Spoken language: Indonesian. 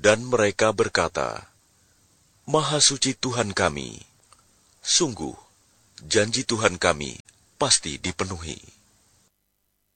Dan mereka berkata, Maha suci Tuhan kami, sungguh janji Tuhan kami pasti dipenuhi.